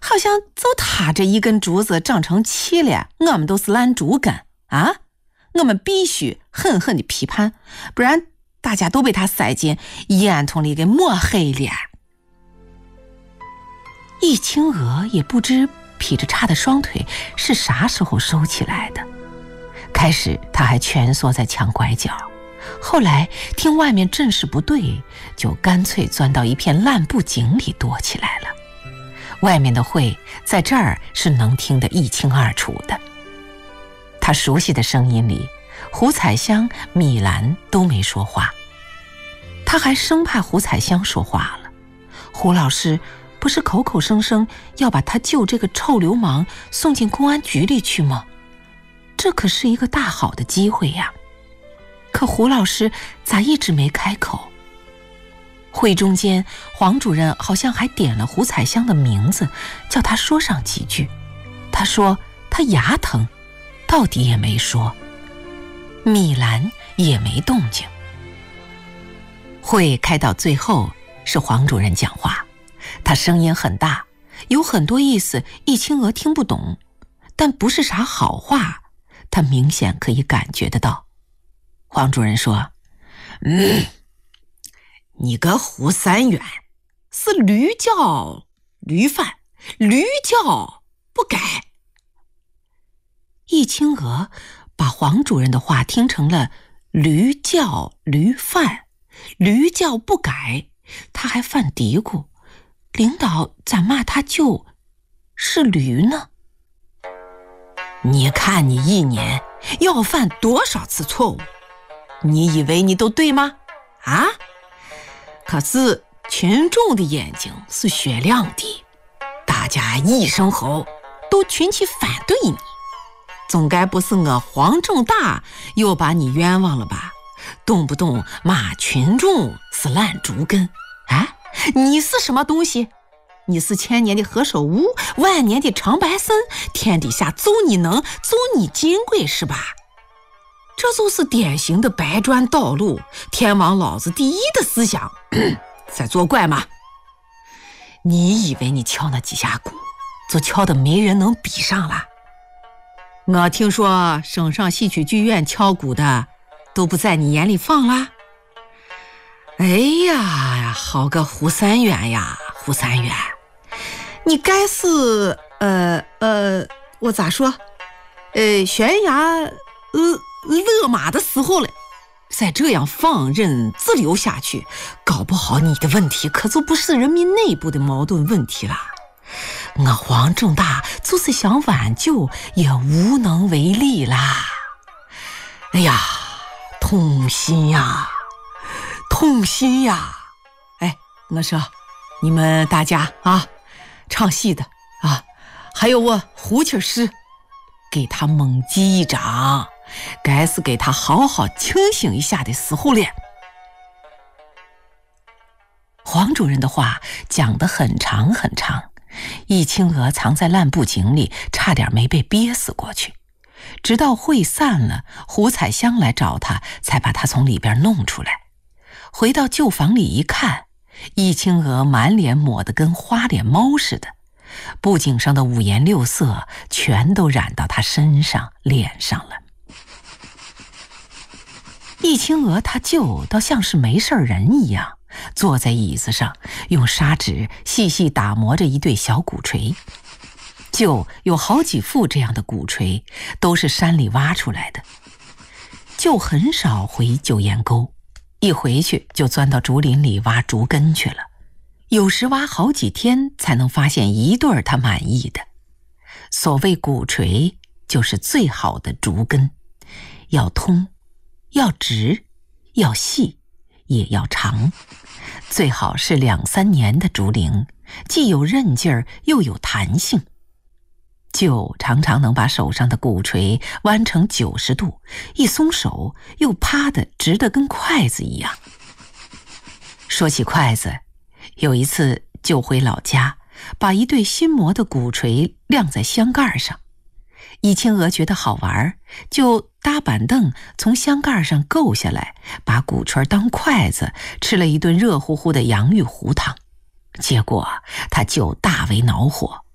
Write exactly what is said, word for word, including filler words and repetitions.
好像就他这一根竹子长成气了，我们都是烂竹根啊！我们必须狠狠的批判，不然大家都被他塞进烟囱里给抹黑了。易青娥也不知劈着叉的双腿是啥时候收起来的，开始他还蜷缩在墙拐角，后来听外面阵势不对，就干脆钻到一片烂布井里躲起来了。外面的会在这儿是能听得一清二楚的。他熟悉的声音里，胡彩香、米兰都没说话。他还生怕胡彩香说话了，胡老师不是口口声声要把他救这个臭流氓送进公安局里去吗？这可是一个大好的机会呀！可胡老师咋一直没开口？会中间，黄主任好像还点了胡彩香的名字，叫他说上几句。他说他牙疼，到底也没说。米兰也没动静。会开到最后是黄主任讲话，他声音很大，有很多意思易青娥听不懂，但不是啥好话，他明显可以感觉得到。黄主任说：嗯，你个胡三元是驴叫驴犯，驴叫不改。易青娥把黄主任的话听成了驴叫驴犯，驴叫不改，他还犯嘀咕，领导咋骂他就是驴呢？你看你一年要犯多少次错误，你以为你都对吗？啊？可是群众的眼睛是雪亮的，大家一声吼都群起反对你，总该不是我黄正大又把你冤枉了吧？动不动骂群众是烂竹根啊！你是什么东西？你是千年的何首乌，万年的长白参，天底下就你能，就你金贵是吧？这就是典型的白砖道路，天王老子第一的思想，在作怪吗？你以为你敲那几下鼓就敲得没人能比上了？我听说省上戏曲剧院敲鼓的都不在你眼里放啦。哎呀，好个胡三元呀，胡三元，你该是呃呃，我咋说？呃，悬崖呃勒马的时候了。再这样放任自流下去，搞不好你的问题可就不是人民内部的矛盾问题了。我黄正大就是想挽救，也无能为力啦。哎呀，痛心呀，痛心呀！哎，我说，你们大家啊，唱戏的啊，还有我胡琴师，给他猛击一掌，该是给他好好清醒一下的时候了。黄主任的话讲得很长很长，易青娥藏在烂布井里，差点没被憋死过去。直到会散了，胡彩香来找他，才把他从里边弄出来。回到旧房里一看，易青娥满脸抹得跟花脸猫似的，布景上的五颜六色全都染到他身上脸上了。易青娥他舅倒像是没事人一样，坐在椅子上，用砂纸细细打磨着一对小鼓槌。舅有好几副这样的鼓槌，都是山里挖出来的。舅很少回九岩沟，一回去就钻到竹林里挖竹根去了，有时挖好几天才能发现一对他满意的。所谓鼓槌，就是最好的竹根，要通，要直，要细，也要长，最好是两三年的竹龄，既有韧劲儿，又有弹性。就常常能把手上的鼓槌弯成九十度，一松手又趴得直得跟筷子一样。说起筷子，有一次就回老家，把一对新磨的鼓槌晾在箱盖上。易青娥觉得好玩，就搭板凳从箱盖上够下来，把鼓槌当筷子，吃了一顿热乎乎的洋芋糊汤。结果他就大为恼火，